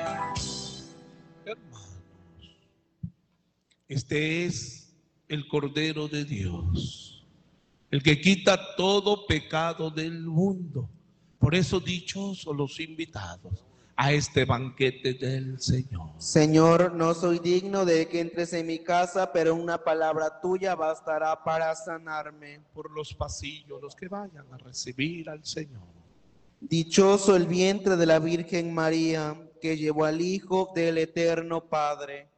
Hermanos, este es el Cordero de Dios, el que quita todo pecado del mundo. Por eso dichosos los invitados a este banquete del Señor. Señor, no soy digno de que entres en mi casa, pero una palabra tuya bastará para sanarme. Por los pasillos, los que vayan a recibir al Señor. Dichoso el vientre de la Virgen María, que llevó al Hijo del Eterno Padre.